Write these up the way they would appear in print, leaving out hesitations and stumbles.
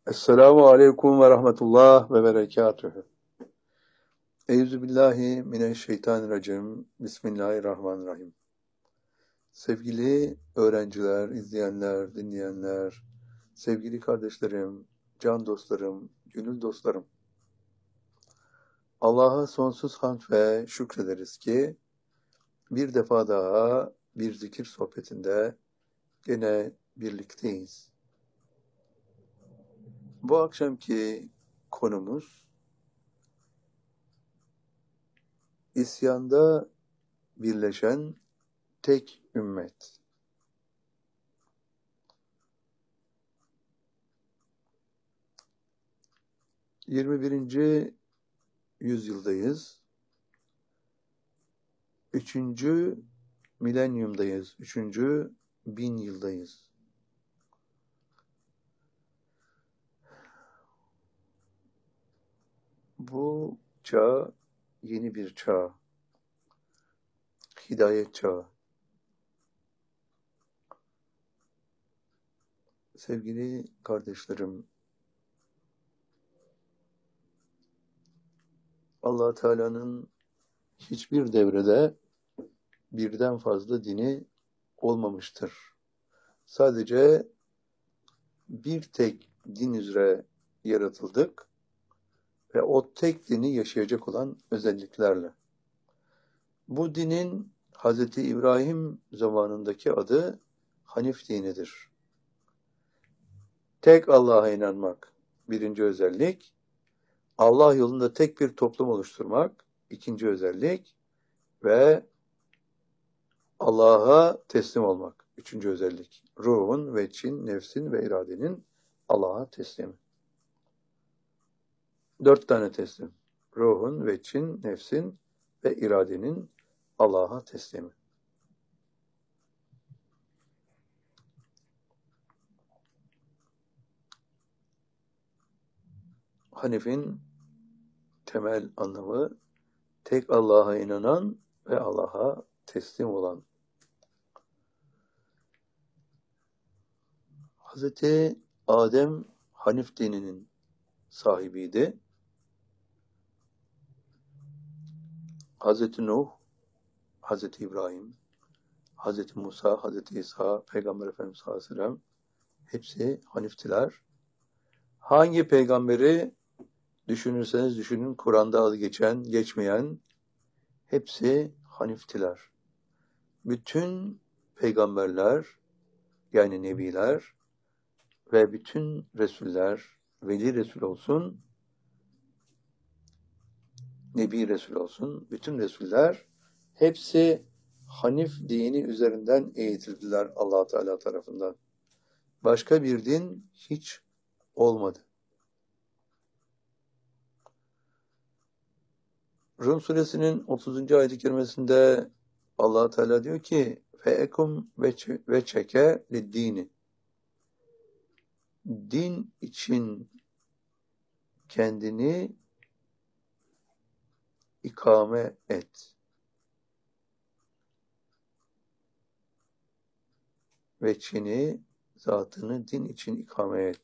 Esselamu aleyküm ve rahmetullah ve berekatühü. Euzubillahimineşşeytanirracim. Bismillahirrahmanirrahim. Sevgili öğrenciler, izleyenler, dinleyenler, sevgili kardeşlerim, can dostlarım, gönül dostlarım. Allah'a sonsuz hamd ve şükrederiz ki bir defa daha bir zikir sohbetinde gene birlikteyiz. Bu akşamki konumuz İsyanda birleşen tek ümmet. ...21. yüzyıldayız. 3. milenyumdayız. 3. bin yıldayız. Bu çağ yeni bir çağ. Hidayet çağı. Sevgili kardeşlerim, Allah Teala'nın hiçbir devrede birden fazla dini olmamıştır. Sadece bir tek din üzere yaratıldık ve o tek dini yaşayacak olan özelliklerle. Bu dinin Hz. İbrahim zamanındaki adı Hanif dinidir. Tek Allah'a inanmak birinci özellik, Allah yolunda tek bir toplum oluşturmak ikinci özellik ve Allah'a teslim olmak üçüncü özellik. Ruhun, veçin, nefsin ve iradenin Allah'a teslimi. 4 tane teslim. Ruhun, veçin, nefsin ve iradenin Allah'a teslimi. Hanif'in temel anlamı tek Allah'a inanan ve Allah'a teslim olan. Hazreti Adem Hanif dininin sahibiydi. Hazreti Nuh, Hazreti İbrahim, Hazreti Musa, Hazreti İsa, Peygamber Efendimiz sallallahu aleyhi ve sellem hepsi Haniftiler. Hangi peygamberi düşünürseniz düşünün, Kur'an'da adı geçen, geçmeyen hepsi Haniftiler. Bütün peygamberler, yani nebiler ve bütün resuller, veli resul olsun, nebi resul olsun, bütün resuller hepsi Hanif dini üzerinden eğitildiler Allah Teala tarafından. Başka bir din hiç olmadı. Rum suresinin 30. ayet-i kerimesinde Allah Teala diyor ki feekum ve çeke dini. Din için kendini ikame et. Veçini, zatını din için ikame et.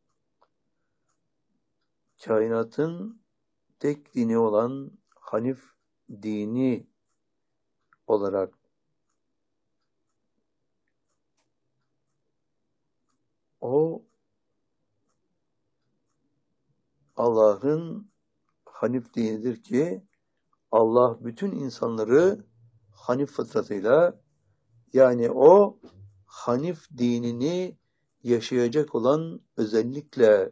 Kainatın tek dini olan Hanif dini olarak o Allah'ın Hanif dinidir ki Allah bütün insanları Hanif fıtratıyla, yani o Hanif dinini yaşayacak olan özellikle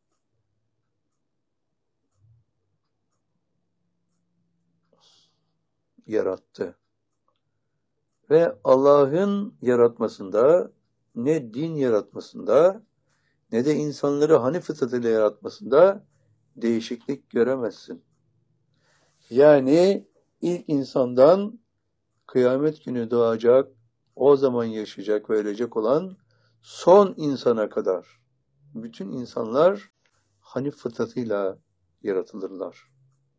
yarattı. Ve Allah'ın yaratmasında, ne din yaratmasında, ne de insanları Hanif fıtratıyla yaratmasında değişiklik göremezsin. Yani ilk insandan kıyamet günü doğacak, o zaman yaşayacak ve ölecek olan son insana kadar bütün insanlar Hanif fıtratıyla yaratılırlar.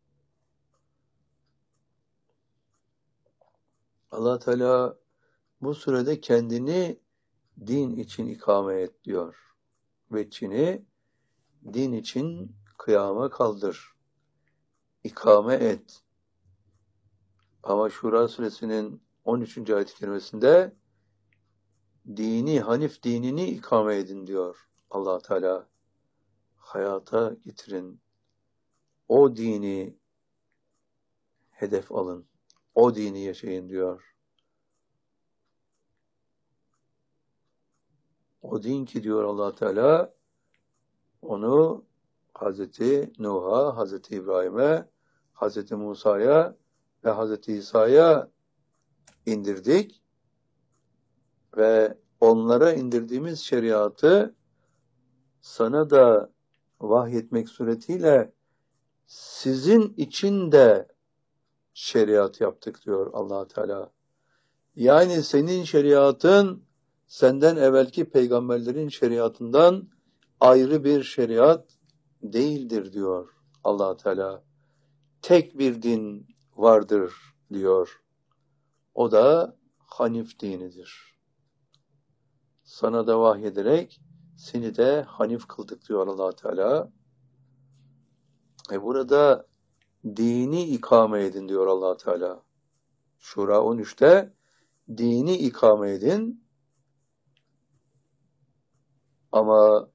Allah Teala bu sürede kendini din için ikame et diyor. Veçini, din için kıyama kaldır, ikame et. Ama Şura suresinin 13. ayet-i kerimesinde Hanif dinini ikame edin diyor Allah Teala. Hayata getirin. O dini hedef alın. O dini yaşayın diyor. O din ki diyor Allah Teala, onu Hazreti Nuh'a, Hazreti İbrahim'e, Hazreti Musa'ya ve Hazreti İsa'ya indirdik ve onlara indirdiğimiz şeriatı sana da vahyetmek suretiyle sizin için de şeriat yaptık diyor Allah Teala. Yani senin şeriatın senden evvelki peygamberlerin şeriatından ayrı bir şeriat değildir diyor Allah Teala. Tek bir din vardır diyor. O da Hanif dinidir. Sana da vahyederek seni de Hanif kıldık diyor Allah Teala. Burada dini ikame edin diyor Allah Teala. Şura 13'te dini ikame edin. Ama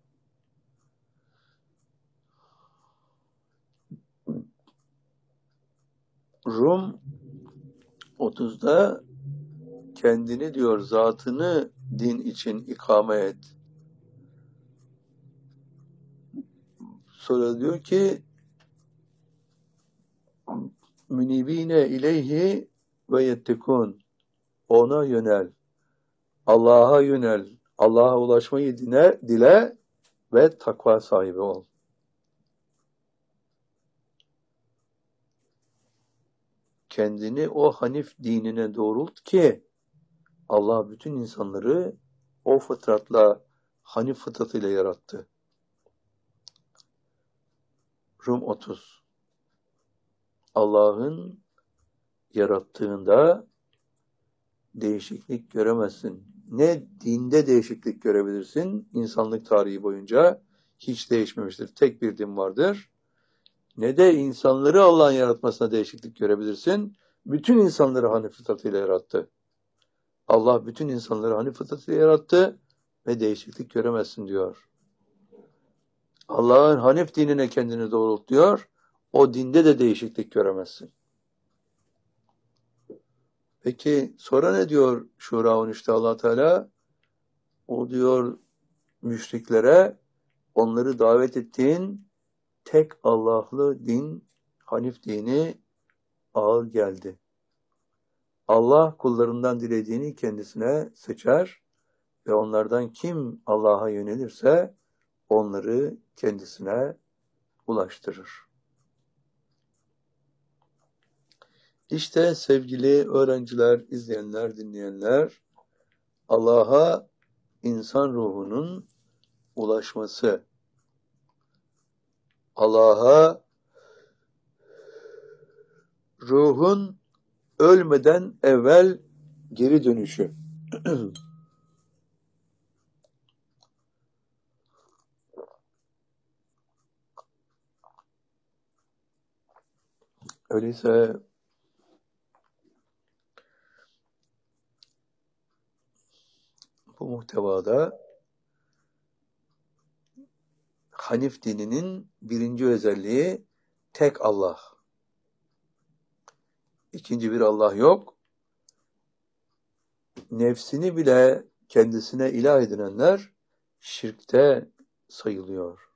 Rum 30'da kendini diyor, zatını din için ikame et. Sonra diyor ki münibine ileyhi ve yettekun, ona yönel, Allah'a yönel, Allah'a ulaşmayı dile ve takva sahibi ol. Kendini o Hanif dinine doğrult ki Allah bütün insanları o fıtratla, Hanif fıtratıyla yarattı. Rum 30. Allah'ın yarattığında değişiklik göremezsin. Ne dinde değişiklik görebilirsin, insanlık tarihi boyunca hiç değişmemiştir. Tek bir din vardır. Ne de insanları Allah'ın yaratmasına değişiklik görebilirsin. Bütün insanları Hanif fıtratıyla yarattı. Allah bütün insanları Hanif fıtratıyla yarattı ve değişiklik göremezsin diyor. Allah'ın Hanif dinine kendini doğrult diyor. O dinde de değişiklik göremezsin. Peki sonra ne diyor Şura 13'te Allah Teala? O diyor müşriklere, onları davet ettiğin tek Allah'lı din, Hanif dini ağır geldi. Allah kullarından dilediğini kendisine seçer ve onlardan kim Allah'a yönelirse onları kendisine ulaştırır. İşte sevgili öğrenciler, izleyenler, dinleyenler, Allah'a insan ruhunun ulaşması, Allah'a ruhun ölmeden evvel geri dönüşü. Öyleyse bu muhtevada Hanif dininin birinci özelliği tek Allah. İkinci bir Allah yok. Nefsini bile kendisine ilah edinenler şirkte sayılıyor.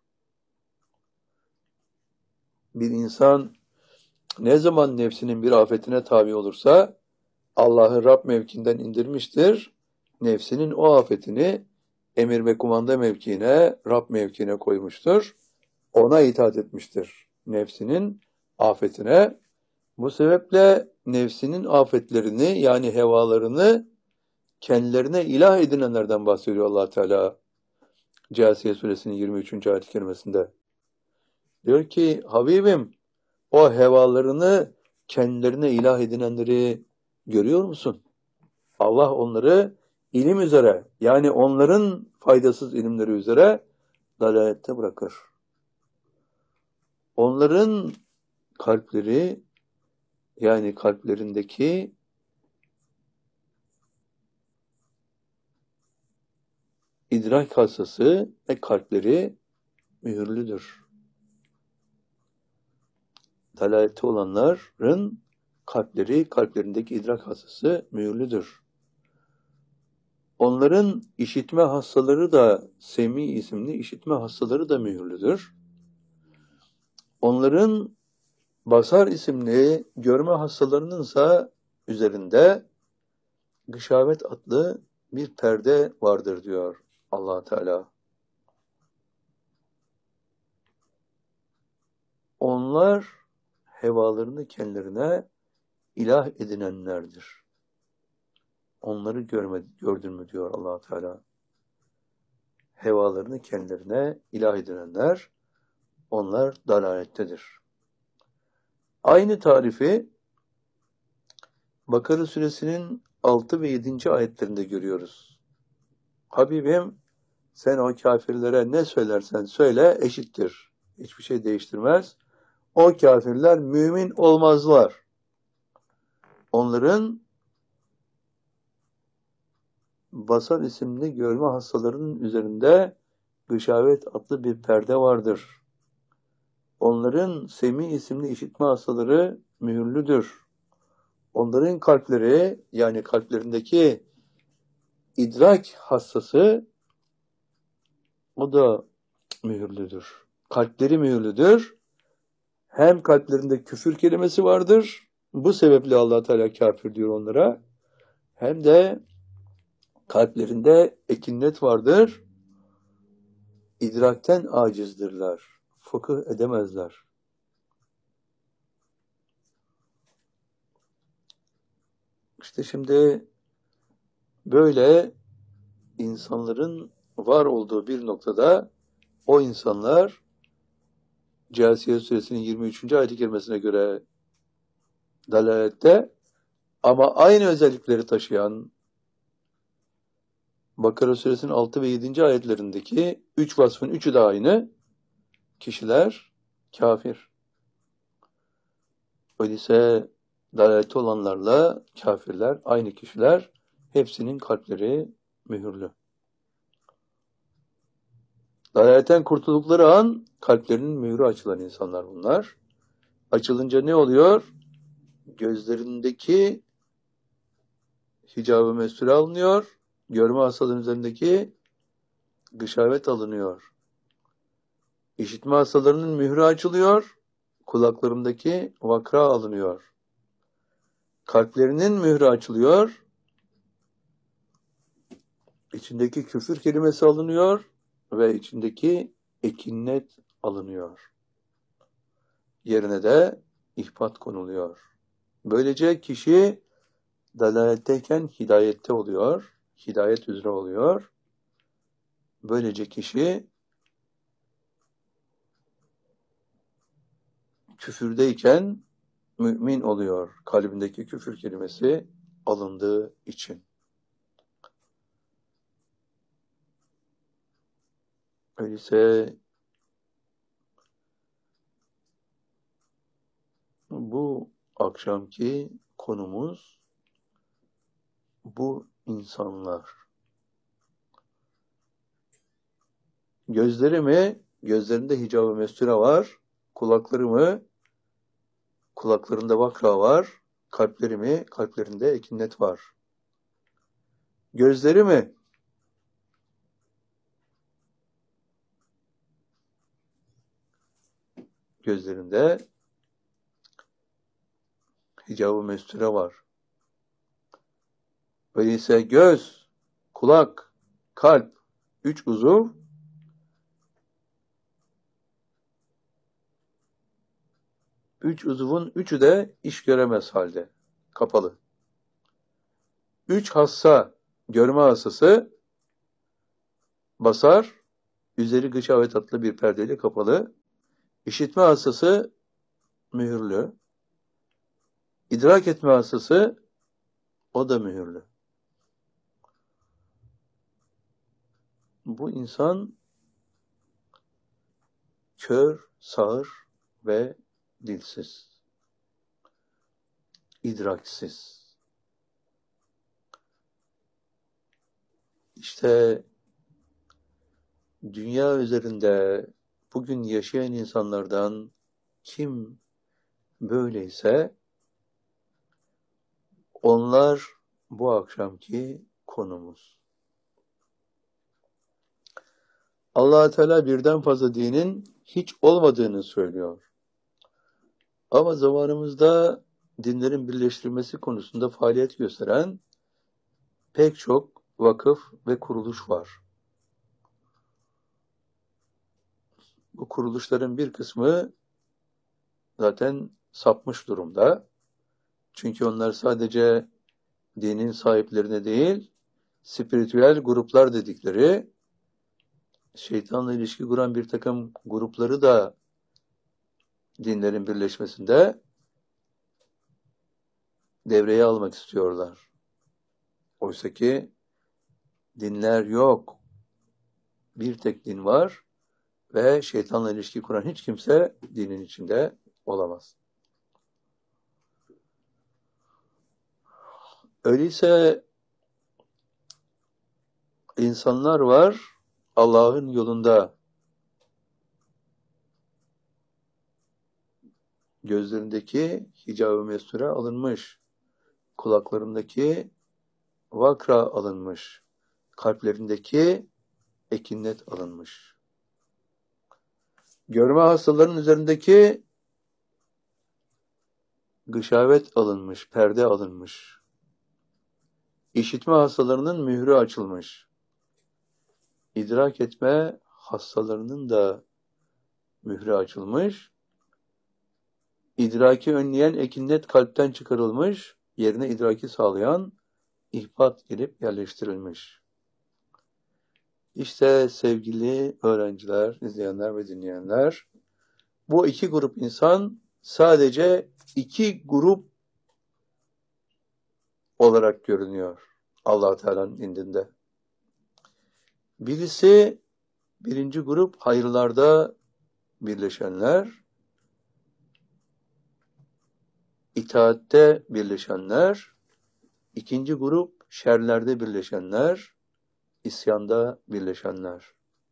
Bir insan ne zaman nefsinin bir afetine tabi olursa Allah'ı Rab mevkiinden indirmiştir. Nefsinin o afetini emir ve kumanda mevkiine, Rab mevkiine koymuştur. Ona itaat etmiştir nefsinin afetine. Bu sebeple nefsinin afetlerini, yani hevalarını kendilerine ilah edinenlerden bahsediyor Allah Teala. Câsiye suresinin 23. ayet-i kerimesinde. Diyor ki Habibim, o hevalarını kendilerine ilah edinenleri görüyor musun? Allah onları ilim üzere, yani onların faydasız ilimleri üzere dalalette bırakır. Onların kalpleri, yani kalplerindeki idrak hassası ve kalpleri mühürlüdür. Dalalette olanların kalpleri, kalplerindeki idrak hassası mühürlüdür. Onların işitme hastaları da, Semi isimli işitme hastaları da mühürlüdür. Onların Basar isimli görme hastalarınınsa üzerinde gışavet adlı bir perde vardır diyor Allah Teala. Onlar hevalarını kendilerine ilah edinenlerdir. Onları gördün mü diyor Allah Teala. Hevalarını kendilerine ilah edinenler, onlar dalalettedir. Aynı tarifi Bakara suresinin 6 ve 7. ayetlerinde görüyoruz. Habibim, sen o kafirlere ne söylersen söyle eşittir. Hiçbir şey değiştirmez. O kafirler mümin olmazlar. Onların Basar isimli görme hastalarının üzerinde gışavet adlı bir perde vardır. Onların Semi isimli işitme hastaları mühürlüdür. Onların kalpleri, yani kalplerindeki idrak hastası, o da mühürlüdür. Kalpleri mühürlüdür. Hem kalplerinde küfür kelimesi vardır. Bu sebeple Allah Teala kafir diyor onlara. Hem de kalplerinde ekinnet vardır. İdrakten acizdirler. Fıkıh edemezler. İşte şimdi böyle insanların var olduğu bir noktada o insanlar Câsiye suresinin 23. ayet-i kerimesine göre dalalette, ama aynı özellikleri taşıyan Bakara suresinin 6 ve 7. ayetlerindeki 3 vasfın 3'ü de aynı kişiler kafir. Öyleyse dalalette olanlarla kafirler aynı kişiler, hepsinin kalpleri mühürlü. Dalaletten kurtuldukları an kalplerinin mührü açılan insanlar bunlar. Açılınca ne oluyor? Gözlerindeki hicab-ı mesture alınıyor. Görme hastaların üzerindeki gışavet alınıyor. İşitme hastalarının mührü açılıyor. Kulaklarındaki vakra alınıyor. Kalplerinin mührü açılıyor. İçindeki küfür kelimesi alınıyor ve içindeki ekinnet alınıyor. Yerine de ihbat konuluyor. Böylece kişi dalaletteyken hidayette oluyor. Hidayet üzere oluyor. Böylece kişi küfürdeyken mümin oluyor. Kalbindeki küfür kelimesi alındığı için. Öyleyse bu akşamki konumuz bu insanlar. Gözleri mi? Gözlerinde hicab-ı mesture var. Kulakları mı? Kulaklarında vakra var. Kalpleri mi? Kalplerinde ekinnet var. Gözleri mi? Gözlerinde hicab-ı mesture var. Öyleyse göz, kulak, kalp, 3 uzuv, üç uzuvun üçü de iş göremez halde. Kapalı. 3 hassa, görme hassası, basar, üzeri gışavet adlı bir perdeyle kapalı. İşitme hassası mühürlü. İdrak etme hassası, o da mühürlü. Bu insan kör, sağır ve dilsiz, idraksiz. İşte dünya üzerinde bugün yaşayan insanlardan kim böyleyse onlar bu akşamki konumuz. Allah Teala birden fazla dinin hiç olmadığını söylüyor. Ama zamanımızda dinlerin birleştirilmesi konusunda faaliyet gösteren pek çok vakıf ve kuruluş var. Bu kuruluşların bir kısmı zaten sapmış durumda. Çünkü onlar sadece dinin sahiplerine değil, spiritüel gruplar dedikleri, şeytanla ilişki kuran bir takım grupları da dinlerin birleşmesinde devreye almak istiyorlar. Oysa ki dinler yok. Bir tek din var ve şeytanla ilişki kuran hiç kimse dinin içinde olamaz. Öyleyse insanlar var Allah'ın yolunda gözlerindeki hicab-ı mesture alınmış, kulaklarındaki vakra alınmış, kalplerindeki ekinnet alınmış. Görme hastalarının üzerindeki gışavet alınmış, perde alınmış. İşitme hastalarının mührü açılmış. İdrak etme hastalarının da mührü açılmış. İdraki önleyen ekinnet kalpten çıkarılmış, yerine idraki sağlayan ihbat gelip yerleştirilmiş. İşte sevgili öğrenciler, izleyenler ve dinleyenler, bu iki grup insan sadece iki grup olarak görünüyor Allah Teala'nın indinde. Birisi, birinci grup hayırlarda birleşenler, itaatte birleşenler, ikinci grup şerlerde birleşenler, isyanda birleşenler.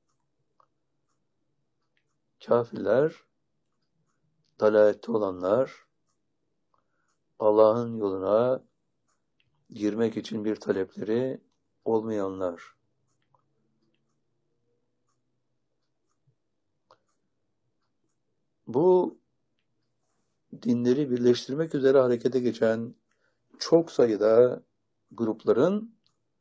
Kafirler, dalalette olanlar, Allah'ın yoluna girmek için bir talepleri olmayanlar. Bu dinleri birleştirmek üzere harekete geçen çok sayıda grupların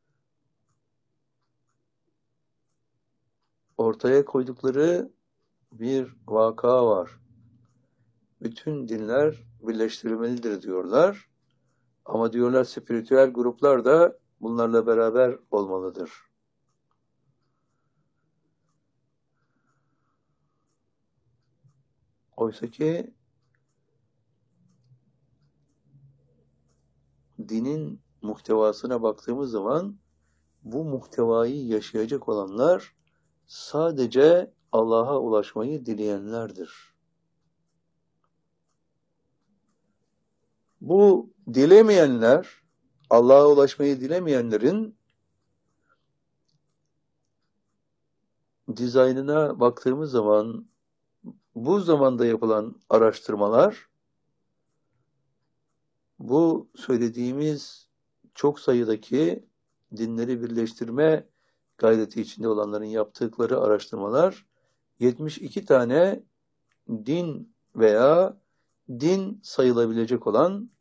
ortaya koydukları bir vaka var. Bütün dinler birleştirilmelidir diyorlar. Ama diyorlar spiritüel gruplar da bunlarla beraber olmalıdır. Oysa ki dinin muhtevasına baktığımız zaman bu muhtevayı yaşayacak olanlar sadece Allah'a ulaşmayı dileyenlerdir. Bu dilemeyenler, Allah'a ulaşmayı dilemeyenlerin dizaynına baktığımız zaman bu zamanda yapılan araştırmalar bu söylediğimiz çok sayıdaki dinleri birleştirme gayreti içinde olanların yaptıkları araştırmalar 72 tane din veya din sayılabilecek olan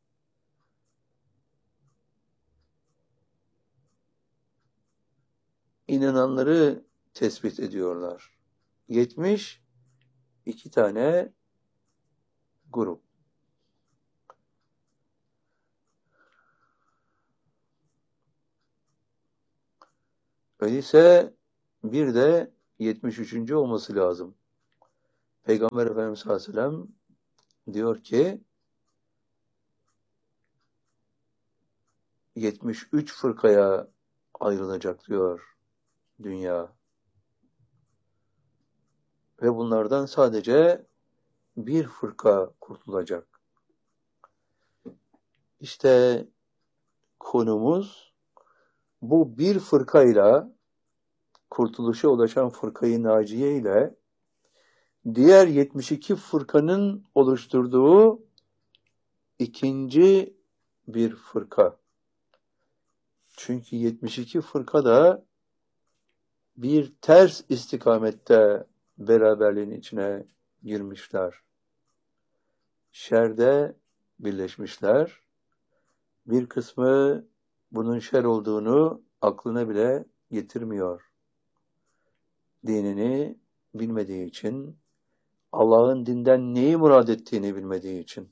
inananları tespit ediyorlar. 72 tane grup. Öyleyse bir de 73. olması lazım. Peygamber Efendimiz sallallahu aleyhi ve sellem diyor ki 73 fırkaya ayrılacak diyor dünya. Ve bunlardan sadece bir fırka kurtulacak. İşte konumuz bu bir fırkayla, kurtuluşa ulaşan fırkayı naciye ile diğer 72 fırkanın oluşturduğu ikinci bir fırka. Çünkü 72 fırka da bir ters istikamette beraberliğin içine girmişler. Şerde birleşmişler. Bir kısmı bunun şer olduğunu aklına bile getirmiyor. Dinini bilmediği için, Allah'ın dinden neyi murad ettiğini bilmediği için.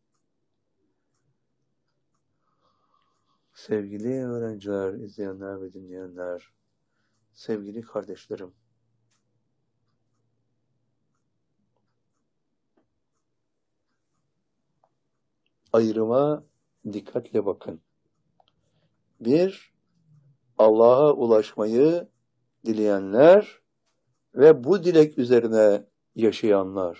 Sevgili öğrenciler, izleyenler ve dinleyenler, sevgili kardeşlerim, ayrıma dikkatle bakın. Bir, Allah'a ulaşmayı dileyenler ve bu dilek üzerine yaşayanlar.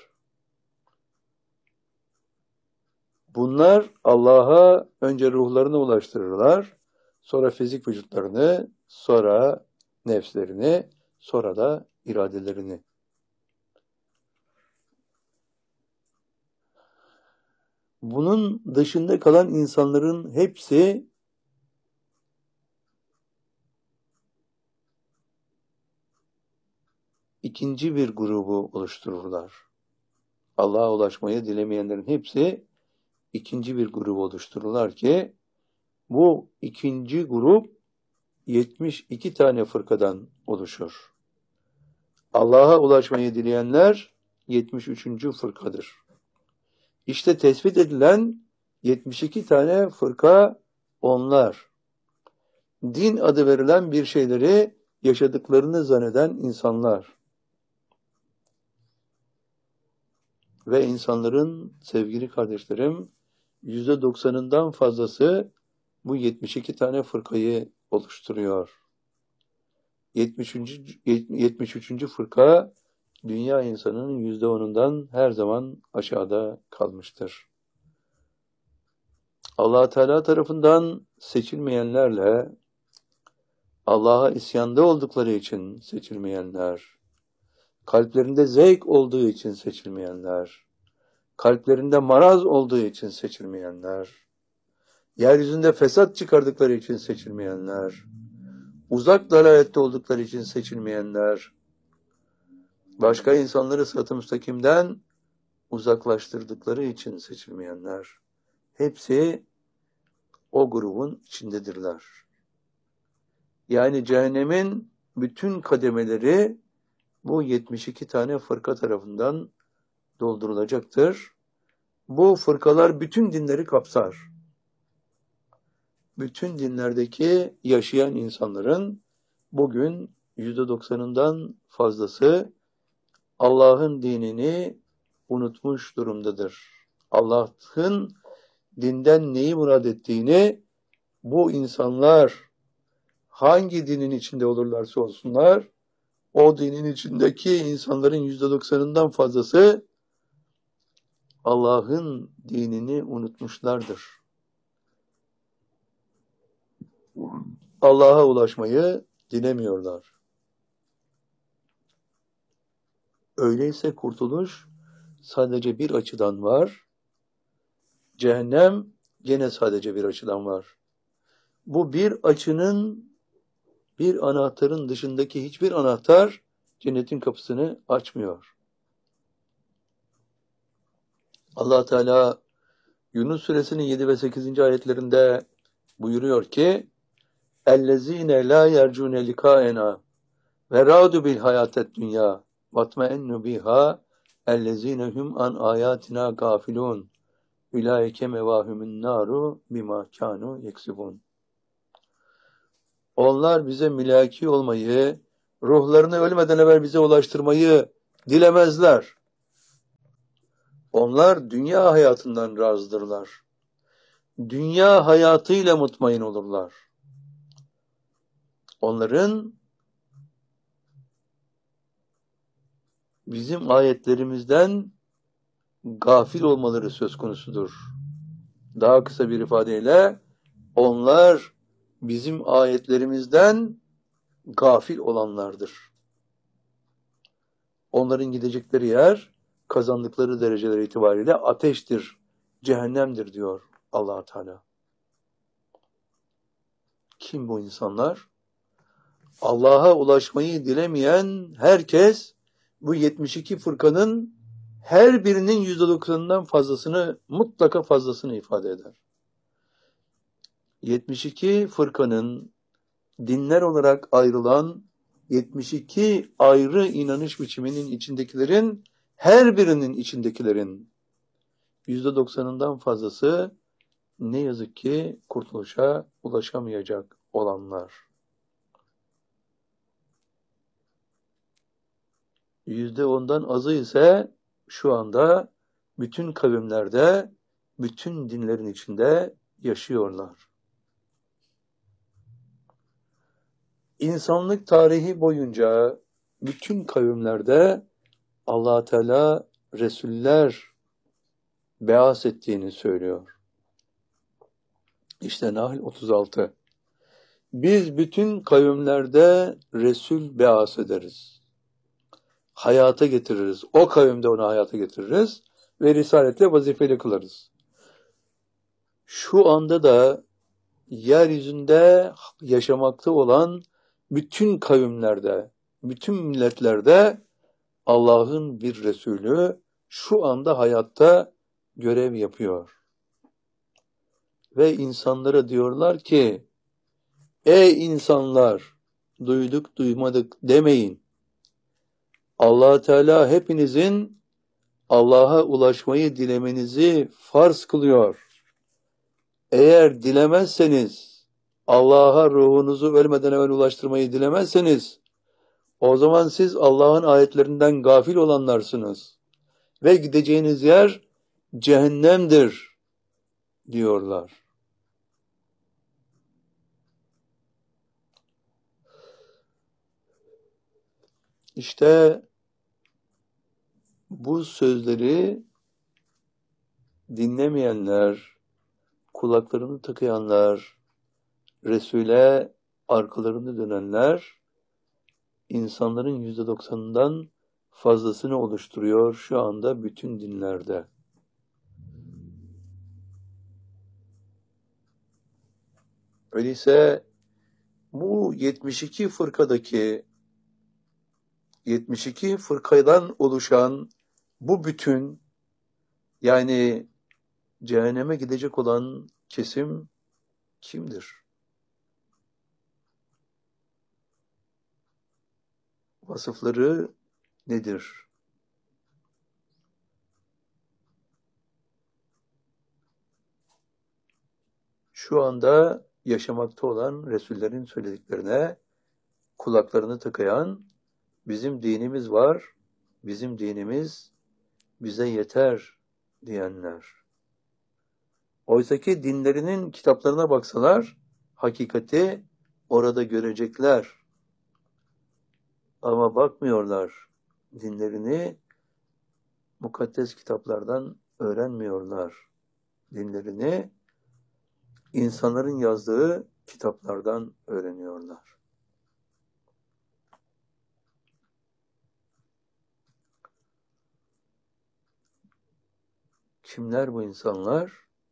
Bunlar Allah'a önce ruhlarını ulaştırırlar, sonra fizik vücutlarını, sonra nefslerini, sonra da iradelerini. Bunun dışında kalan insanların hepsi ikinci bir grubu oluştururlar. Allah'a ulaşmayı dilemeyenlerin hepsi ikinci bir grubu oluştururlar ki bu ikinci grup 72 tane fırkadan oluşur. Allah'a ulaşmayı dileyenler 73. fırkadır. İşte tespit edilen 72 tane fırka onlar. Din adı verilen bir şeyleri yaşadıklarını zanneden insanlar. Ve insanların, sevgili kardeşlerim, %90'ından fazlası bu 72 tane fırkayı oluşturuyor. 73. fırka dünya insanının %10'undan her zaman aşağıda kalmıştır. Allah Teala tarafından seçilmeyenlerle Allah'a isyanda oldukları için seçilmeyenler, kalplerinde zevk olduğu için seçilmeyenler, kalplerinde maraz olduğu için seçilmeyenler, yeryüzünde fesat çıkardıkları için seçilmeyenler, uzak dalalette oldukları için seçilmeyenler, başka insanları sırat-ı müstakimden uzaklaştırdıkları için seçilmeyenler, hepsi o grubun içindedirler. Yani cehennemin bütün kademeleri bu 72 tane fırka tarafından doldurulacaktır. Bu fırkalar bütün dinleri kapsar. Bütün dinlerdeki yaşayan insanların bugün %90'ından fazlası Allah'ın dinini unutmuş durumdadır. Allah'ın dinden neyi murad ettiğini bu insanlar hangi dinin içinde olurlarsa olsunlar, o dinin içindeki insanların %90'ından fazlası Allah'ın dinini unutmuşlardır. Allah'a ulaşmayı dilemiyorlar. Öyleyse kurtuluş sadece bir açıdan var. Cehennem gene sadece bir açıdan var. Bu bir açının, bir anahtarın dışındaki hiçbir anahtar cennetin kapısını açmıyor. Allah Teala Yunus suresinin 7 ve 8. ayetlerinde buyuruyor ki اَلَّذ۪ينَ لَا يَرْجُونَ لِقَاءَنَا وَرَادُوا بِالْحَيَاةِ الدُّنْيَا وَاطْمَئَنُّوا بِهَا اَلَّذ۪ينَ هُمْ عَنْ آيَاتِنَا غَافِلُونَ اُولَٰئِكَ مَوَاهُمُ النَّارُ بِمَا كَانُوا يَكْسِبُونَ. Onlar bize mülaki olmayı, ruhlarını ölmeden evvel bize ulaştırmayı dilemezler. Onlar dünya hayatından razıdırlar. Dünya hayatıyla mutmain olurlar. Onların bizim ayetlerimizden gafil olmaları söz konusudur. Daha kısa bir ifadeyle onlar bizim ayetlerimizden gafil olanlardır. Onların gidecekleri yer, kazandıkları dereceler itibariyle ateştir, cehennemdir diyor Allah Teala. Kim bu insanlar? Allah'a ulaşmayı dilemeyen herkes bu 72 fırkanın her birinin %90'ından fazlasını, mutlaka fazlasını ifade eder. 72 fırkanın dinler olarak ayrılan 72 ayrı inanış biçiminin içindekilerin, her birinin içindekilerin %90'ından fazlası ne yazık ki kurtuluşa ulaşamayacak olanlar. %10'dan azı ise şu anda bütün kavimlerde, bütün dinlerin içinde yaşıyorlar. İnsanlık tarihi boyunca bütün kavimlerde Allah Teala Resuller beas ettiğini söylüyor. İşte Nahl 36. Biz bütün kavimlerde Resul beas ederiz. Hayata getiririz. O kavimde onu hayata getiririz ve risaletle vazifeli kılarız. Şu anda da yeryüzünde yaşamakta olan bütün kavimlerde, bütün milletlerde Allah'ın bir Resulü şu anda hayatta görev yapıyor. Ve insanlara diyorlar ki, ey insanlar, duyduk duymadık demeyin. Allah Teala hepinizin Allah'a ulaşmayı dilemenizi farz kılıyor. Eğer dilemezseniz, Allah'a ruhunuzu ölmeden evvel ulaştırmayı dilemezseniz, o zaman siz Allah'ın ayetlerinden gafil olanlarsınız. Ve gideceğiniz yer cehennemdir diyorlar. İşte bu sözleri dinlemeyenler, kulaklarını tıkayanlar, Resul'e arkalarını dönenler, insanların %90'ından fazlasını oluşturuyor şu anda bütün dinlerde. Öyleyse bu 72 fırkadan oluşan bu bütün, yani cehenneme gidecek olan kesim kimdir? Vasıfları nedir? Şu anda yaşamakta olan Resullerin söylediklerine kulaklarını tıkayan, bizim dinimiz var, bizim dinimiz bize yeter diyenler. Oysaki dinlerinin kitaplarına baksalar, hakikati orada görecekler. Ama bakmıyorlar. Dinlerini mukaddes kitaplardan öğrenmiyorlar. Dinlerini insanların yazdığı kitaplardan öğreniyorlar. Kimler bu insanlar?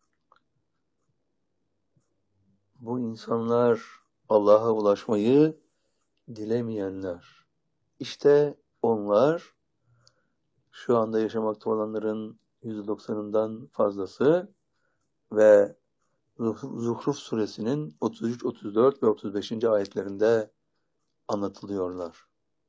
Bu insanlar Allah'a ulaşmayı dilemeyenler. İşte onlar şu anda yaşamakta olanların %90'ından fazlası ve Zuhruf suresinin 33, 34 ve 35. ayetlerinde anlatılıyorlar.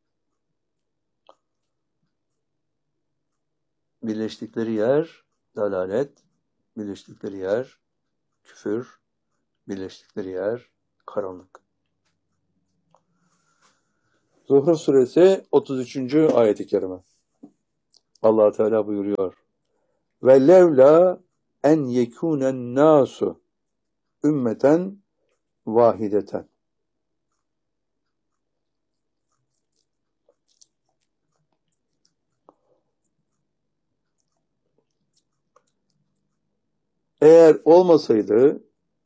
Birleştikleri yer dalalet, birleştikleri yer küfür, birleştikleri yer karanlık. Zuhruf suresi 33. ayet-i kerime. Allah Teala buyuruyor. Ve levla en yekûnen nâsu ümmeten vahideten. Eğer olmasaydı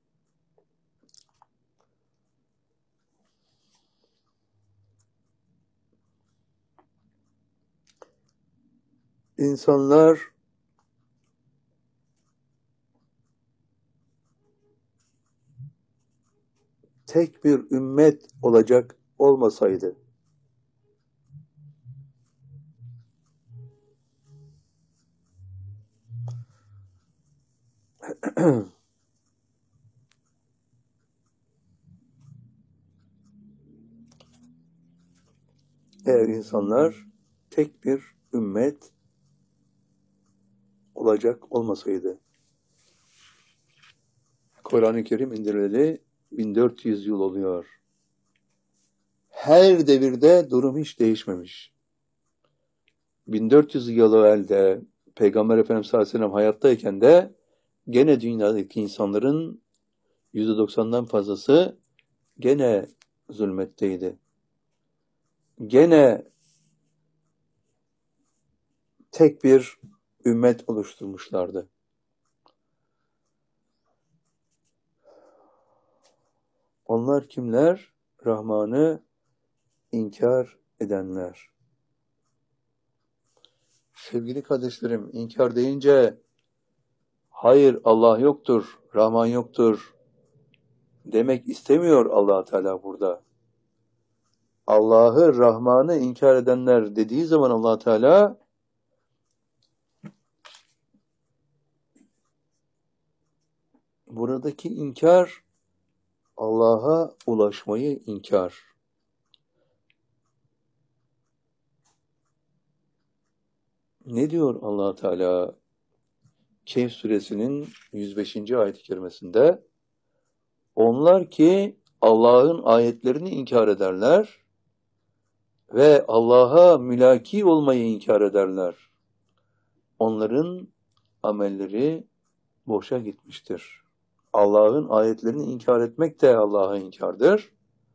insanlar tek bir ümmet olacak olmasaydı eğer insanlar tek bir ümmet olacak olmasaydı Kur'an-ı Kerim indirileli 1400 yıl oluyor. Her devirde durum hiç değişmemiş. 1400 yıl evvelde Peygamber Efendimiz sallallahu aleyhi ve sellem hayattayken de gene dünyadaki insanların %90'dan fazlası gene zulmetteydi. Gene tek bir ümmet oluşturmuşlardı. Onlar kimler? Rahman'ı inkar edenler. Sevgili kardeşlerim, inkar deyince hayır Allah yoktur, Rahman yoktur demek istemiyor Allah Teala burada. Allah'ı, Rahman'ı inkar edenler dediği zaman Allah Teala buradaki inkar Allah'a ulaşmayı inkar. Ne diyor Allah Teala? Kehf suresinin 105. ayet-i kerimesinde onlar ki Allah'ın ayetlerini inkar ederler ve Allah'a mülaki olmayı inkar ederler. Onların amelleri boşa gitmiştir. Allah'ın ayetlerini inkar etmek de Allah'a inkardır.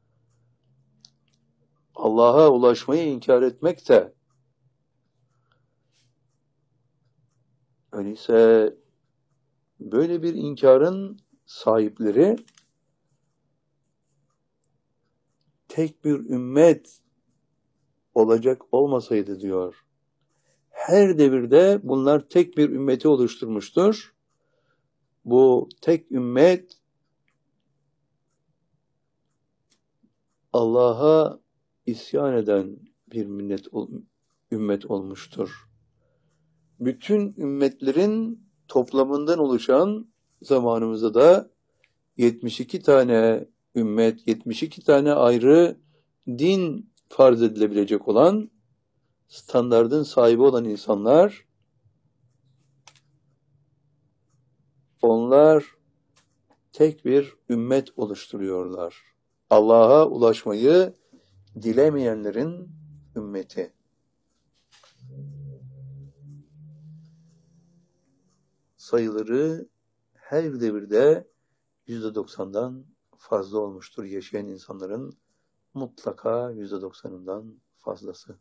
Allah'a ulaşmayı inkar etmek de. Öyleyse böyle bir inkarın sahipleri tek bir ümmet olacak olmasaydı diyor. Her devirde bunlar tek bir ümmeti oluşturmuştur. Bu tek ümmet Allah'a isyan eden bir ümmet olmuştur. Bütün ümmetlerin toplamından oluşan zamanımızda da 72 tane ümmet, 72 tane ayrı din farz edilebilecek olan standardın sahibi olan insanlar, onlar tek bir ümmet oluşturuyorlar. Allah'a ulaşmayı dilemeyenlerin ümmeti. Sayıları her devirde %90'dan fazla olmuştur. Yaşayan insanların mutlaka %90'ından fazlası.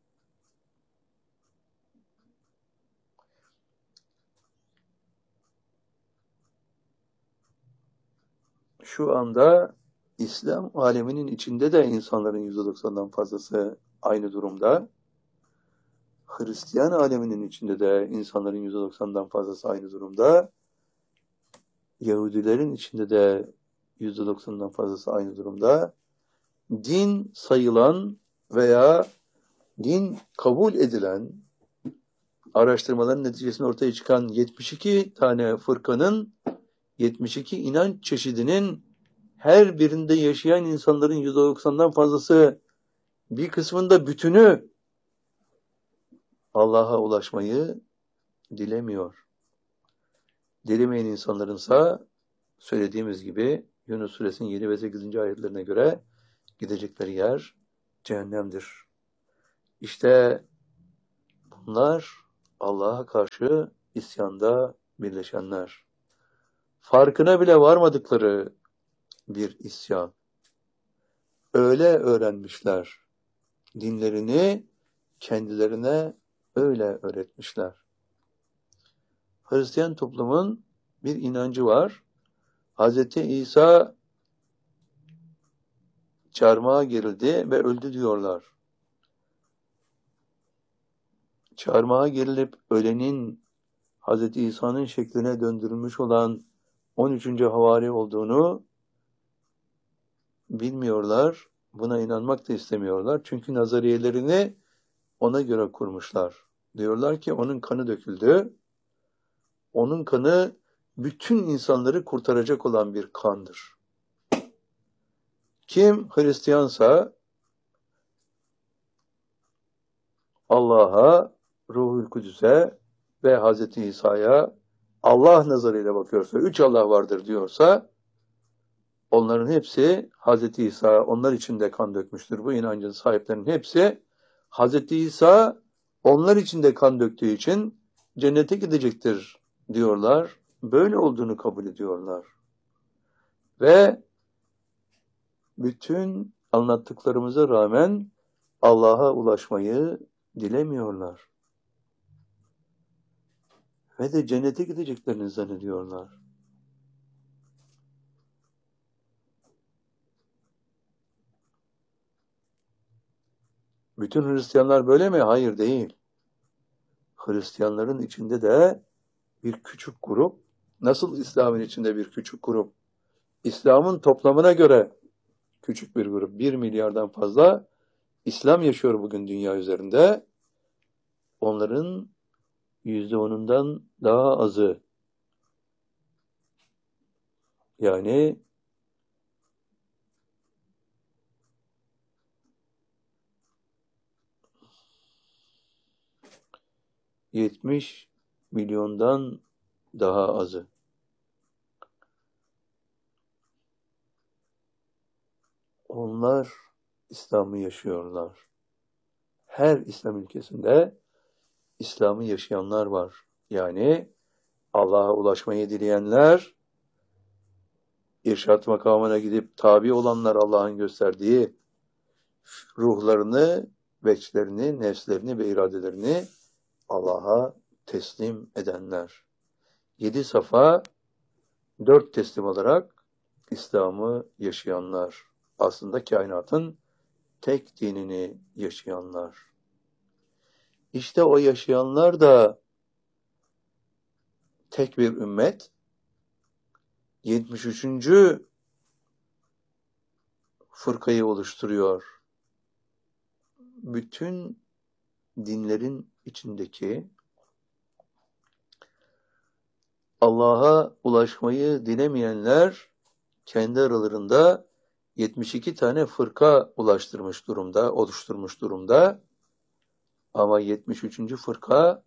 Şu anda İslam aleminin içinde de insanların %90'dan fazlası aynı durumda. Hristiyan aleminin içinde de insanların %90'dan fazlası aynı durumda. Yahudilerin içinde de %90'dan fazlası aynı durumda. Din sayılan veya din kabul edilen araştırmaların neticesinde ortaya çıkan 72 tane fırkanın 72 inanç çeşidinin her birinde yaşayan insanların %90'dan fazlası, bir kısmında bütünü Allah'a ulaşmayı dilemiyor. Dilemeyen insanlarınsa söylediğimiz gibi Yunus suresinin 7 ve 8. ayetlerine göre gidecekleri yer cehennemdir. İşte bunlar Allah'a karşı isyanda birleşenler. Farkına bile varmadıkları bir isyan. Öyle öğrenmişler. Dinlerini kendilerine öyle öğretmişler. Hristiyan toplumun bir inancı var. Hz. İsa çarmıha gerildi ve öldü diyorlar. Çarmıha gerilip ölenin Hz. İsa'nın şekline döndürülmüş olan 13. havari olduğunu bilmiyorlar. Buna inanmak da istemiyorlar. Çünkü nazariyelerini ona göre kurmuşlar. Diyorlar ki onun kanı döküldü. Onun kanı bütün insanları kurtaracak olan bir kandır. Kim Hristiyansa Allah'a, Ruhul Kudüs'e ve Hz. İsa'ya Allah nazarıyla bakıyorsa, 3 Allah vardır diyorsa, onların hepsi Hz. İsa, onlar için de kan dökmüştür. Bu inancın sahiplerinin hepsi Hz. İsa onlar için de kan döktüğü için cennete gidecektir diyorlar. Böyle olduğunu kabul ediyorlar. Ve bütün anlattıklarımıza rağmen Allah'a ulaşmayı dilemiyorlar. Ve de cennete gideceklerini zannediyorlar. Bütün Hristiyanlar böyle mi? Hayır, değil. Hristiyanların içinde de bir küçük grup, nasıl İslam'ın içinde bir küçük grup, İslam'ın toplamına göre küçük bir grup, 1 milyardan fazla İslam yaşıyor bugün dünya üzerinde. Onların %10'undan daha azı, yani 70 milyondan daha azı. Onlar İslam'ı yaşıyorlar. Her İslam ülkesinde İslam'ı yaşayanlar var. Yani Allah'a ulaşmayı dileyenler, irşat makamına gidip tabi olanlar, Allah'ın gösterdiği ruhlarını, veçlerini, nefslerini ve iradelerini Allah'a teslim edenler. 7 safa, 4 teslim olarak İslam'ı yaşayanlar. Aslında kainatın tek dinini yaşayanlar. İşte o yaşayanlar da tek bir ümmet, 73. fırkayı oluşturuyor. Bütün dinlerin içindeki Allah'a ulaşmayı dilemeyenler kendi aralarında 72 tane fırka oluşturmuş durumda. Ama 73. fırka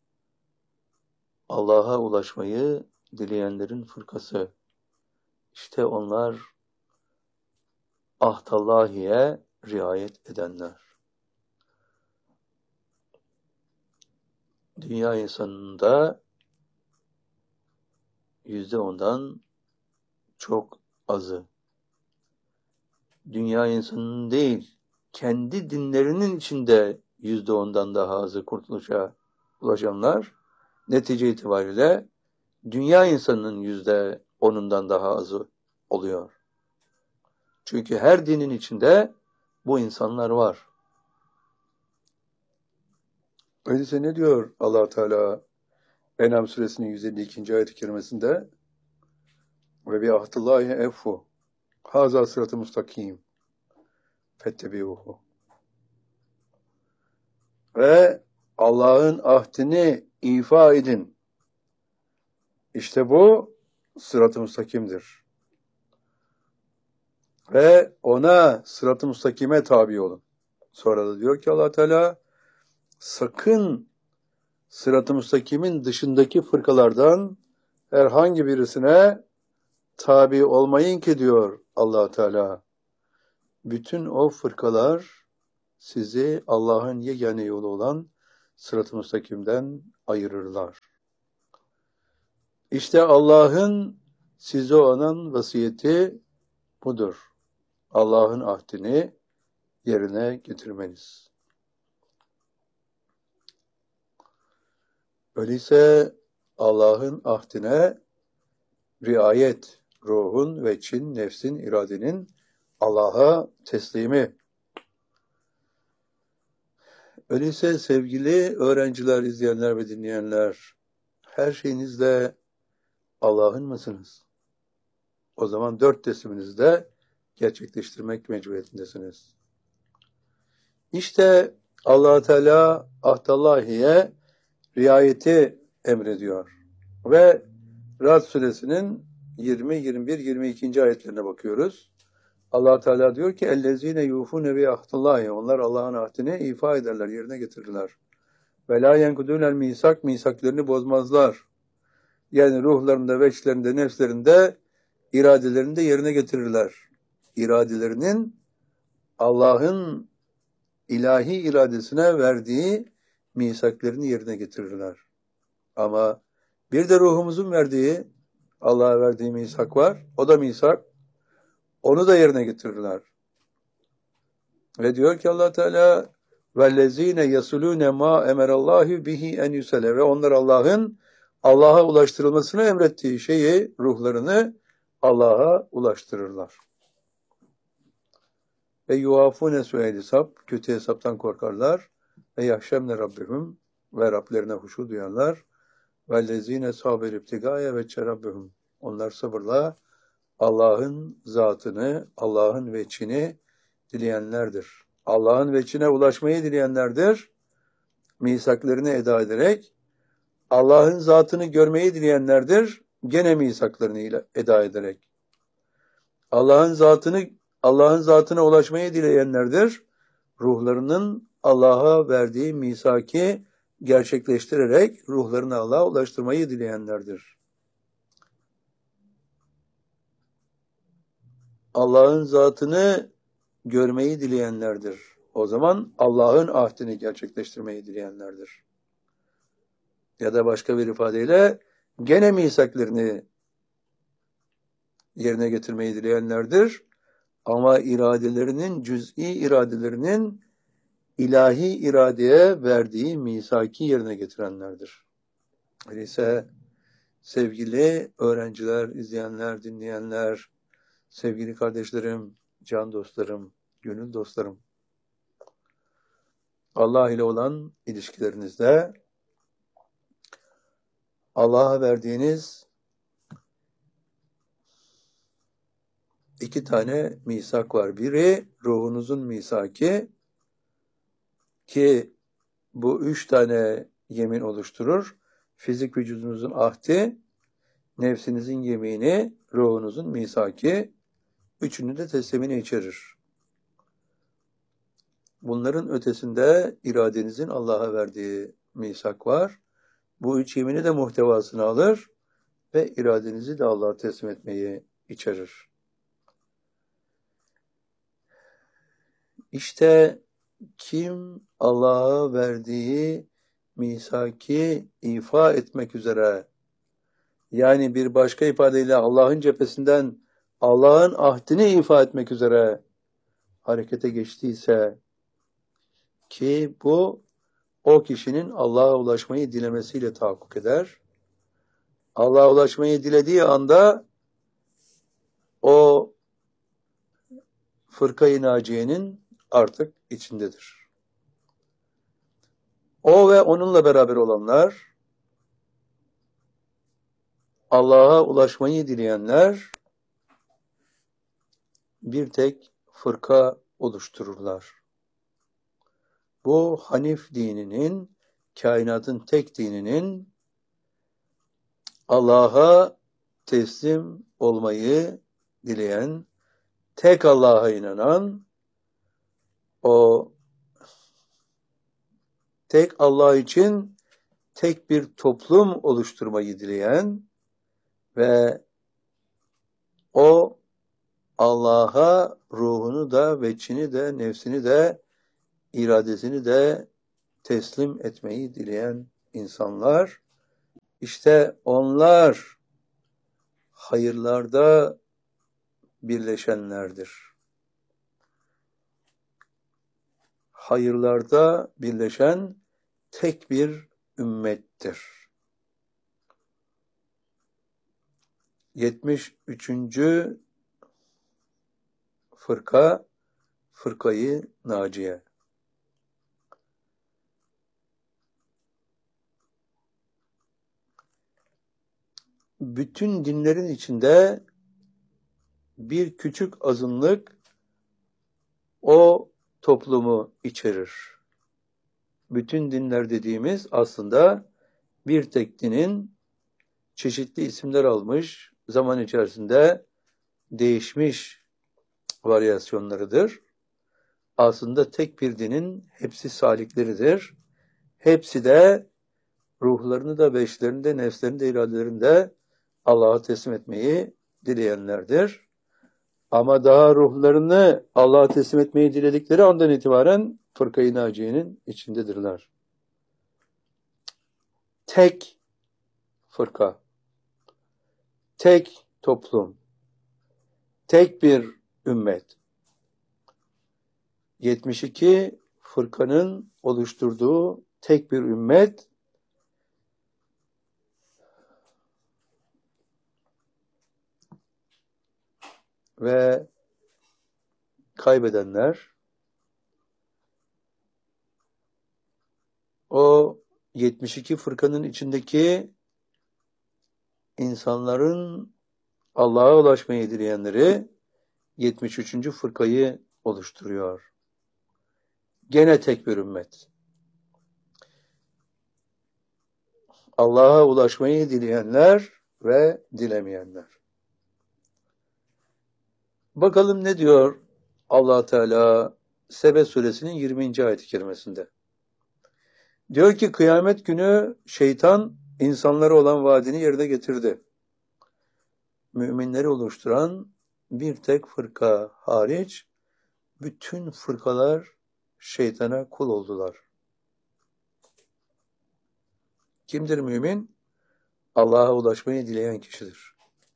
Allah'a ulaşmayı dileyenlerin fırkası. İşte onlar ahdallahiye riayet edenler. Dünya insanında %10'dan çok azı. Dünya insanının değil, kendi dinlerinin içinde %10'dan daha azı kurtuluşa ulaşanlar, netice itibariyle dünya insanının %10'undan daha azı oluyor. Çünkü her dinin içinde bu insanlar var. Öyleyse ne diyor Allah Teala En'am suresinin 152. ayet-i kerimesinde? Ve bi ahdillahi effu haza sıratı mustakim fettebi'uhu. Ve Allah'ın ahdini ifa edin. İşte bu sırat-ı müstakimdir. Ve ona sırat-ı müstakime tabi olun. Sonra da diyor ki Allah Teala, sakın sırat-ı müstakimin dışındaki fırkalardan herhangi birisine tabi olmayın ki diyor Allah Teala. Bütün o fırkalar sizi Allah'ın yegane yolu olan sırat-ı müstakimden ayırırlar. İşte Allah'ın size olan vasiyeti budur. Allah'ın ahdini yerine getirmeniz. Öyleyse Allah'ın ahdine riayet, ruhun ve çin, nefsin, iradenin Allah'a teslimi. Öyleyse sevgili öğrenciler, izleyenler ve dinleyenler, her şeyinizle Allah'ın mısınız? O zaman 4 tesliminizi de gerçekleştirmek mecburiyetindesiniz. İşte Allah-u Teala ahdallahiye riayeti emrediyor. Ve Ra'd suresinin 20, 21, 22. ayetlerine bakıyoruz. Allah Teala diyor ki ellezine yufune bi ahdillahi, onlar Allah'ın ahdini ifa ederler, yerine getirirler. Ve la yenkudunel misak, misaklarını bozmazlar. Yani ruhlarında, veçlerinde, nefslerinde, iradelerinde yerine getirirler. İradelerinin Allah'ın ilahi iradesine verdiği misaklarını yerine getirirler. Ama bir de ruhumuzun verdiği, Allah'a verdiği misak var. O da misak. Onu da yerine getirirler. Ve diyor ki Allah Teala vellezine yasulune ma emerallahu bihi en yusale, ve onlar Allah'a ulaştırılmasını emrettiği şeyi, ruhlarını Allah'a ulaştırırlar. Ve yuafune su'el hesap, kötü hesaptan korkarlar. Ve yahşemne rabbihum, ve Rablerine huşu duyarlar. Vellezine saber ibtigaya ve çerabbihum, onlar sabırla Allah'ın zatını, Allah'ın veçhini dileyenlerdir. Allah'ın veçhine ulaşmayı dileyenlerdir. Misaklarını eda ederek, Allah'ın zatını görmeyi dileyenlerdir. Gene misaklarını eda ederek. Allah'ın zatına ulaşmayı dileyenlerdir. Ruhlarının Allah'a verdiği misaki gerçekleştirerek ruhlarını Allah'a ulaştırmayı dileyenlerdir. Allah'ın zatını görmeyi dileyenlerdir. O zaman Allah'ın ahdini gerçekleştirmeyi dileyenlerdir. Ya da başka bir ifadeyle gene misaklarını yerine getirmeyi dileyenlerdir. Ama cüz'i iradelerinin ilahi iradeye verdiği misaki yerine getirenlerdir. Öyleyse sevgili öğrenciler, izleyenler, dinleyenler, sevgili kardeşlerim, can dostlarım, gönül dostlarım, Allah ile olan ilişkilerinizde Allah'a verdiğiniz 2 tane misak var. Biri ruhunuzun misaki, ki bu 3 tane yemin oluşturur. Fizik vücudunuzun ahdi, nefsinizin yemini, ruhunuzun misaki, üçünü de teslimini içerir. Bunların ötesinde iradenizin Allah'a verdiği misak var. Bu 3 yemini de muhtevasını alır ve iradenizi de Allah'a teslim etmeyi içerir. İşte kim Allah'a verdiği misaki ifa etmek üzere, yani bir başka ifadeyle Allah'ın cephesinden Allah'ın ahdini ifa etmek üzere harekete geçtiyse, ki bu o kişinin Allah'a ulaşmayı dilemesiyle tahakkuk eder. Allah'a ulaşmayı dilediği anda o fırka-i naciyenin artık içindedir. O ve onunla beraber olanlar, Allah'a ulaşmayı dileyenler bir tek fırka oluştururlar. Bu Hanif dininin, kainatın tek dininin, Allah'a teslim olmayı dileyen, tek Allah'a inanan, o tek Allah için tek bir toplum oluşturmayı dileyen ve o Allah'a ruhunu da, veçhini de, nefsini de, iradesini de teslim etmeyi dileyen insanlar, işte onlar hayırlarda birleşenlerdir. Hayırlarda birleşen tek bir ümmettir. 73. fırka, Fırkayı Naciye. Bütün dinlerin içinde bir küçük azınlık o toplumu içerir. Bütün dinler dediğimiz aslında bir tek dinin çeşitli isimler almış, zaman içerisinde değişmiş varyasyonlarıdır. Aslında tek bir dinin hepsi salikleridir. Hepsi de ruhlarını da, beşlerini de, nefslerini de, iradelerini de Allah'a teslim etmeyi dileyenlerdir. Ama daha ruhlarını Allah'a teslim etmeyi diledikleri andan itibaren Fırkayı Naciye'nin içindedirler. Tek fırka, tek toplum, tek bir ümmet. 72 fırkanın oluşturduğu tek bir ümmet ve kaybedenler o 72 fırkanın içindeki insanların Allah'a ulaşmayı dileyenleri 73. fırkayı oluşturuyor. Gene tek bir ümmet. Allah'a ulaşmayı dileyenler ve dilemeyenler. Bakalım ne diyor Allah Teala Sebe suresinin 20. ayet-i kerimesinde. Diyor ki kıyamet günü şeytan insanlara olan vaadini yerine getirdi. Müminleri oluşturan bir tek fırka hariç bütün fırkalar şeytana kul oldular. Kimdir mümin? Allah'a ulaşmayı dileyen kişidir.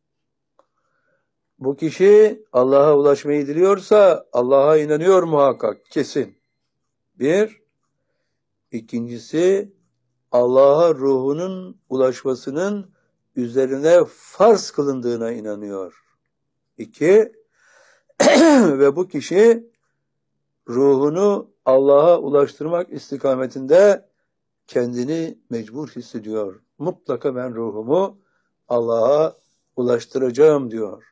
Bu kişi Allah'a ulaşmayı diliyorsa Allah'a inanıyor muhakkak, kesin. Bir. İkincisi, Allah'a ruhunun ulaşmasının üzerine farz kılındığına inanıyor. 2. Ve bu kişi ruhunu Allah'a ulaştırmak istikametinde kendini mecbur hissediyor. Mutlaka ben ruhumu Allah'a ulaştıracağım diyor.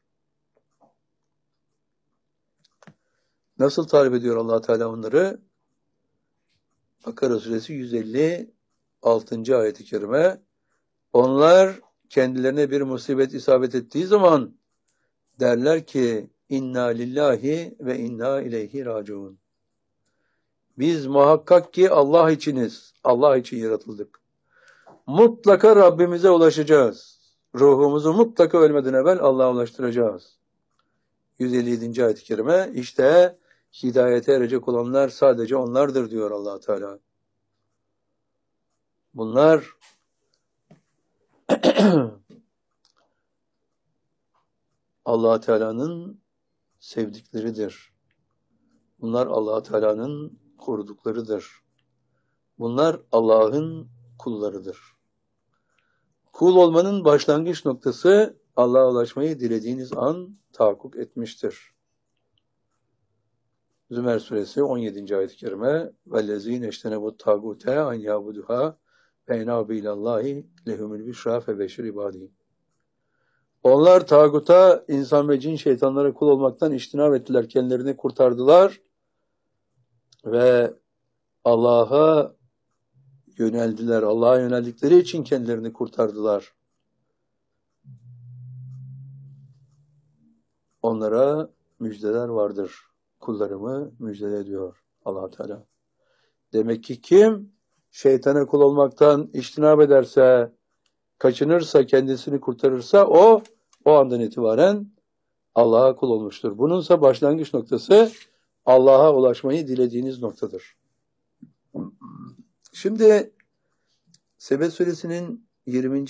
Nasıl tarif ediyor Allah Teala onları? Bakara suresi 156. ayet-i kerime. Onlar kendilerine bir musibet isabet ettiği zaman derler ki inna lillahi ve inna ileyhi raciun. Biz muhakkak ki Allah içiniz. Allah için yaratıldık. Mutlaka Rabbimize ulaşacağız. Ruhumuzu mutlaka ölmeden evvel Allah'a ulaştıracağız. 157. ayet-i kerime. İşte hidayete erecek olanlar sadece onlardır diyor Allah Teala. Bunlar Allah Teala'nın sevdikleridir. Bunlar Allah Teala'nın koruduklarıdır. Bunlar Allah'ın kullarıdır. Kul olmanın başlangıç noktası Allah'a ulaşmayı dilediğiniz an tahakkuk etmiştir. Zümer suresi 17. ayet-i kerime وَالَّذ۪ينَ اَجْتَنَبُوا الطَّاغُوتَ اَنْ يَعْبُدُهَا فَاِنَابِ اِلَى اللّٰهِ لَهُمُ الْبِشْرَى فَبَشِّرْ عِبَادِهِ. Onlar tağuta, insan ve cin şeytanlara kul olmaktan içtinab ettiler, kendilerini kurtardılar ve Allah'a yöneldiler. Allah'a yöneldikleri için kendilerini kurtardılar. Onlara müjdeler vardır. Kullarımı müjdele ediyor Allah Teala. Demek ki kim şeytana kul olmaktan içtinab ederse, kaçınırsa, kendisini kurtarırsa o andan itibaren Allah'a kul olmuştur. Bununsa başlangıç noktası Allah'a ulaşmayı dilediğiniz noktadır. Şimdi Sebe suresinin 20.